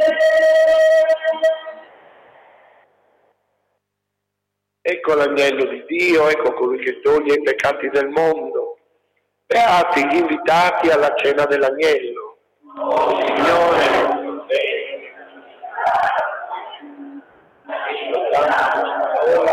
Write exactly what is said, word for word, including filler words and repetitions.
Ecco l'agnello di Dio, ecco colui che toglie i peccati del mondo. Beati gli invitati alla cena dell'agnello.